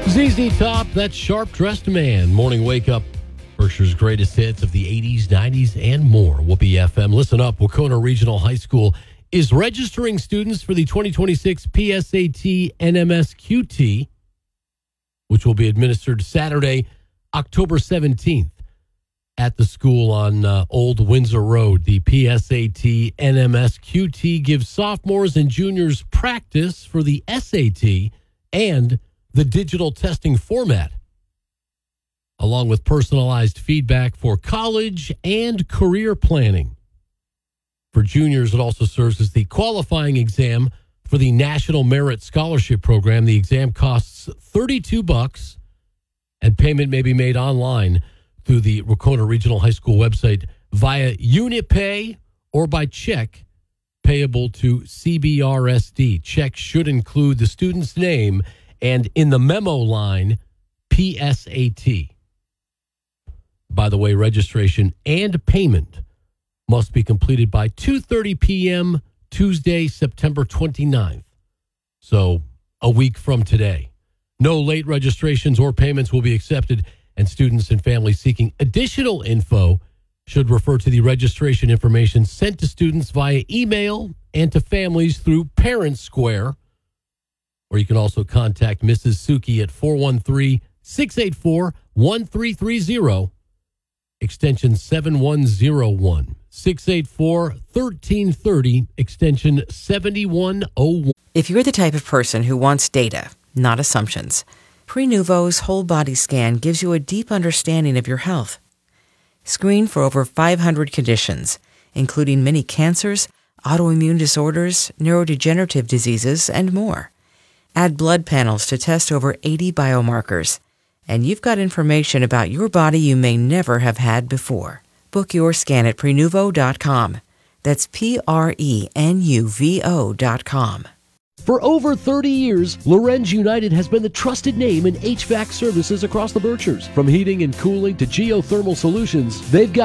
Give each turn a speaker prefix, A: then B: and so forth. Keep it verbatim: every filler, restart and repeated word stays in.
A: Z Z Top, that Sharp Dressed Man. Morning Wake Up, Berkshire's greatest hits of the eighties, nineties, and more. Whoopee F M. Listen up, Wacona Regional High School is registering students for the twenty twenty-six P S A T N M S Q T, which will be administered Saturday, October seventeenth at the school on uh, Old Windsor Road. The P S A T N M S Q T gives sophomores and juniors practice for the S A T and the digital testing format, along with personalized feedback for college and career planning. For juniors, it also serves as the qualifying exam for the National Merit Scholarship Program. The exam costs thirty-two bucks, and payment may be made online through the Wacona Regional High School website via UnitPay or by check payable to C B R S D. Check should include the student's name and in the memo line, P S A T. By the way, registration and payment must be completed by two thirty p.m. Tuesday, September twenty-ninth. So a week from today. No late registrations or payments will be accepted, and students and families seeking additional info should refer to the registration information sent to students via email and to families through Parent Square. Or you can also contact Missus Suki at four one three, six eight four, one three three zero, extension seven one zero one, six eight four, one three three zero, extension seven one zero one.
B: If you're the type of person who wants data, not assumptions, Prenuvo's whole body scan gives you a deep understanding of your health. Screen for over five hundred conditions, including many cancers, autoimmune disorders, neurodegenerative diseases, and more. Add blood panels to test over eighty biomarkers, and you've got information about your body you may never have had before. Book your scan at Prenuvo dot com. That's P R E N U V O dot com.
C: For over thirty years, Lorenz United has been the trusted name in H V A C services across the Berkshires. From heating and cooling to geothermal solutions, they've got